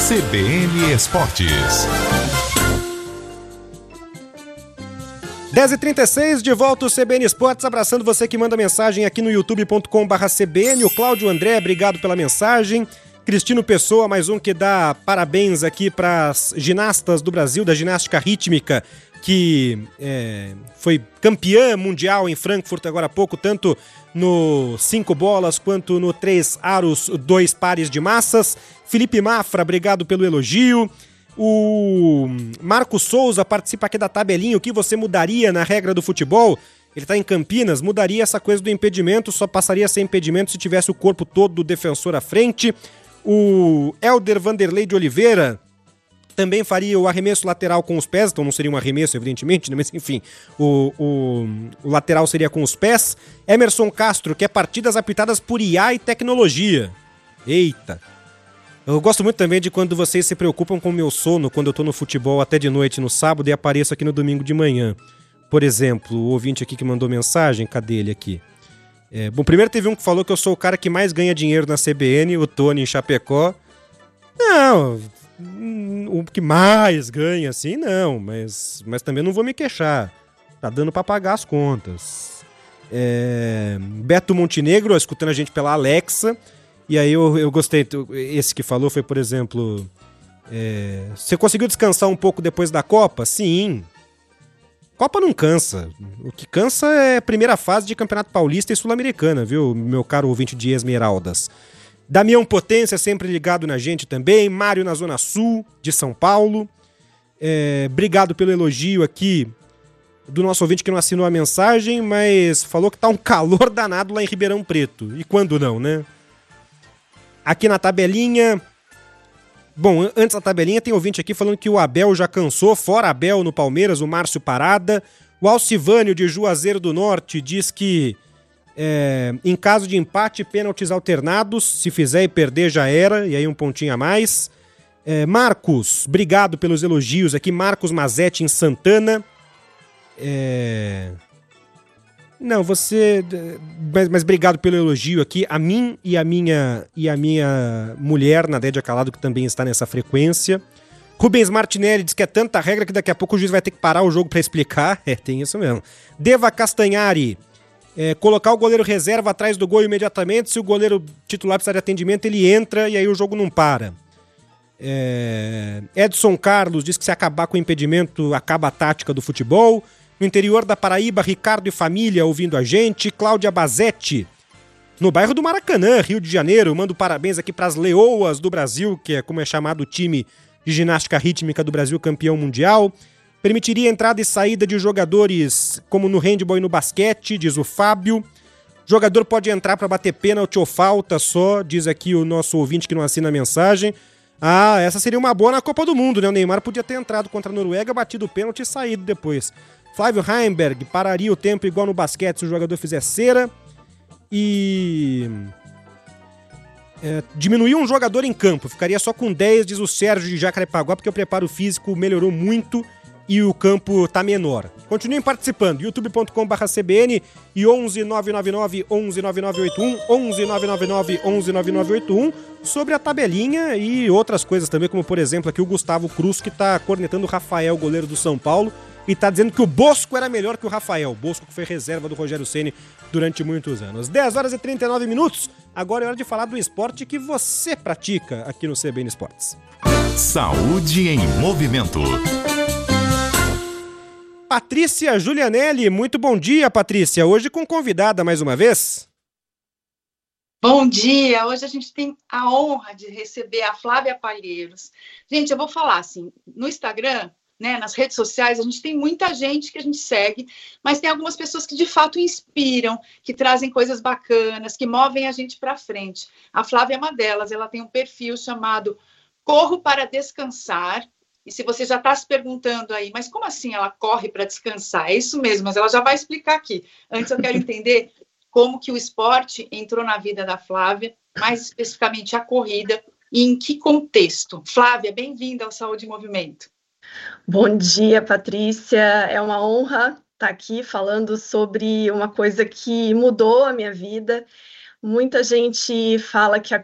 CBN Esportes. 10h36, de volta o CBN Esportes, abraçando você que manda mensagem aqui no youtube.com/CBN. O Cláudio André, obrigado pela mensagem. Cristino Pessoa, mais um que dá parabéns aqui para as ginastas do Brasil, da ginástica rítmica, que foi campeã mundial em Frankfurt agora há pouco, tanto no 5 bolas quanto no 3 aros, 2 pares de massas. Felipe Mafra, obrigado pelo elogio. O Marco Souza participa aqui da tabelinha. O que você mudaria na regra do futebol? Ele está em Campinas, mudaria essa coisa do impedimento, só passaria a ser impedimento se tivesse o corpo todo do defensor à frente. O Helder Vanderlei de Oliveira também faria o arremesso lateral com os pés, então não seria um arremesso, evidentemente, né? Mas enfim, o lateral seria com os pés. Emerson Castro quer partidas apitadas por IA e tecnologia. Eita! Eu gosto muito também de quando vocês se preocupam com o meu sono quando eu tô no futebol até de noite no sábado e apareço aqui no domingo de manhã. Por exemplo, o ouvinte aqui que mandou mensagem, cadê ele aqui? Bom, primeiro teve um que falou que eu sou o cara que mais ganha dinheiro na CBN, o Tony em Chapecó. Não, o que mais ganha, assim, não, mas também não vou me queixar. Tá dando pra pagar as contas. Beto Montenegro, escutando a gente pela Alexa. E aí eu gostei, esse que falou foi, por exemplo, você conseguiu descansar um pouco depois da Copa? Sim. Copa não cansa. O que cansa é a primeira fase de Campeonato Paulista e Sul-Americana, viu, meu caro ouvinte de Esmeraldas. Damião Potência sempre ligado na gente também. Mário na Zona Sul de São Paulo. Obrigado pelo elogio aqui do nosso ouvinte que não assinou a mensagem, mas falou que tá um calor danado lá em Ribeirão Preto. E quando não, né? Aqui na tabelinha... Bom, antes da tabelinha tem ouvinte aqui falando que o Abel já cansou, fora Abel no Palmeiras, o Márcio Parada. O Alcivânio de Juazeiro do Norte diz que em caso de empate, pênaltis alternados, se fizer e perder já era, e aí um pontinho a mais. Marcos, obrigado pelos elogios aqui, Marcos Mazetti em Santana. Não, você... Mas obrigado pelo elogio aqui. A mim e a minha mulher, Nadédia Calado, que também está nessa frequência. Rubens Martinelli diz que é tanta regra que daqui a pouco o juiz vai ter que parar o jogo para explicar. Tem isso mesmo. Deva Castanhari. Colocar o goleiro reserva atrás do gol imediatamente. Se o goleiro titular precisar de atendimento, ele entra e aí o jogo não para. Edson Carlos diz que se acabar com o impedimento, acaba a tática do futebol. No interior da Paraíba, Ricardo e família ouvindo a gente. Cláudia Bazetti, no bairro do Maracanã, Rio de Janeiro. Mando parabéns aqui para as Leoas do Brasil, que é como é chamado o time de ginástica rítmica do Brasil, campeão mundial. Permitiria entrada e saída de jogadores como no handebol e no basquete, diz o Fábio. Jogador pode entrar para bater pênalti ou falta só, diz aqui o nosso ouvinte que não assina a mensagem. Essa seria uma boa na Copa do Mundo, né? O Neymar podia ter entrado contra a Noruega, batido o pênalti e saído depois. Flávio Heimberg, pararia o tempo igual no basquete se o jogador fizer cera. E... diminuir um jogador em campo, ficaria só com 10, diz o Sérgio de Jacarepaguá, porque o preparo físico melhorou muito e o campo tá menor. Continuem participando, youtube.com/CBN e 11 999 11 9981, 11 999 11 9981, sobre a tabelinha e outras coisas também, como por exemplo aqui o Gustavo Cruz, que tá cornetando o Rafael, goleiro do São Paulo, e tá dizendo que o Bosco era melhor que o Rafael. O Bosco que foi reserva do Rogério Ceni durante muitos anos. 10 horas e 39 minutos. Agora é hora de falar do esporte que você pratica aqui no CBN Esportes. Saúde em movimento. Patrícia Julianelli, muito bom dia, Patrícia. Hoje com convidada mais uma vez. Bom dia, hoje a gente tem a honra de receber a Flávia Palheiros. Gente, eu vou falar assim, no Instagram, né, nas redes sociais, a gente tem muita gente que a gente segue, mas tem algumas pessoas que de fato inspiram, que trazem coisas bacanas, que movem a gente para frente. A Flávia é uma delas, ela tem um perfil chamado Corro para Descansar, e se você já está se perguntando aí, mas como assim ela corre para descansar? É isso mesmo, mas ela já vai explicar aqui. Antes eu quero entender como que o esporte entrou na vida da Flávia, mais especificamente a corrida, e em que contexto. Flávia, bem-vinda ao Saúde em Movimento. Bom dia, Patrícia. É uma honra estar aqui falando sobre uma coisa que mudou a minha vida. Muita gente fala que a